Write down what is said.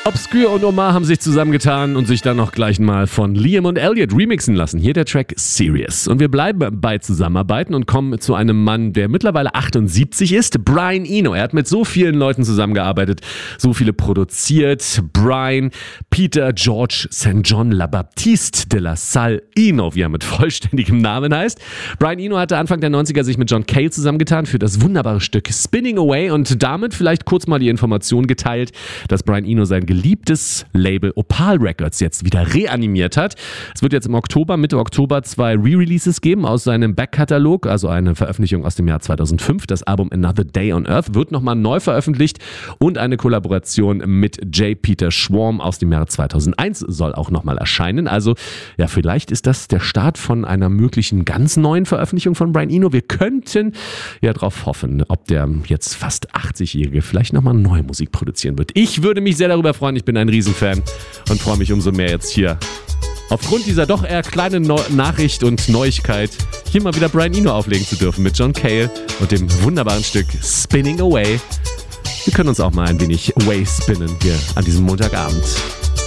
Obscure und Omar haben sich zusammengetan und sich dann noch gleich mal von Liam und Elliot remixen lassen. Hier der Track Serious. Und wir bleiben bei Zusammenarbeiten und kommen zu einem Mann, der mittlerweile 78 ist, Brian Eno. Er hat mit so vielen Leuten zusammengearbeitet, so viele produziert. Brian, Peter, George, St. John La Baptiste de la Salle Eno, wie er mit vollständigem Namen heißt. Brian Eno hatte Anfang der 90er sich mit John Cale zusammengetan für das wunderbare Stück Spinning Away und damit vielleicht kurz mal die Information geteilt, dass Brian Eno sein geliebtes Label Opal Records jetzt wieder reanimiert hat. Es wird jetzt im Oktober, Mitte Oktober 2 Re-Releases geben aus seinem Backkatalog, also eine Veröffentlichung aus dem Jahr 2005. Das Album Another Day on Earth wird nochmal neu veröffentlicht und eine Kollaboration mit J. Peter Schwarm aus dem Jahre 2001 soll auch nochmal erscheinen. Also ja, vielleicht ist das der Start von einer möglichen ganz neuen Veröffentlichung von Brian Eno. Wir könnten ja drauf hoffen, ob der jetzt fast 80-Jährige vielleicht nochmal neue Musik produzieren wird. Ich würde mich sehr darüber freuen. Ich bin ein Riesenfan und freue mich umso mehr jetzt hier aufgrund dieser doch eher kleinen Nachricht und Neuigkeit hier mal wieder Brian Eno auflegen zu dürfen mit John Cale und dem wunderbaren Stück Spinning Away. Wir können uns auch mal ein wenig away spinnen hier an diesem Montagabend.